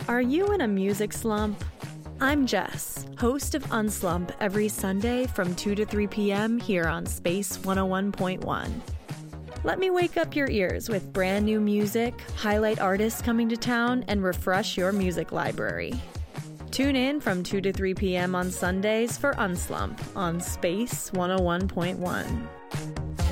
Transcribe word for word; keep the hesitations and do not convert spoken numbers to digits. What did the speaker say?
Are you in a music slump? I'm Jess, host of Unslump every Sunday from two to three p.m. here on Space one oh one point one. Let me wake up your ears with brand new music, highlight artists coming to town, and refresh your music library. Tune in from two to three p.m. on Sundays for Unslump on Space one oh one point one.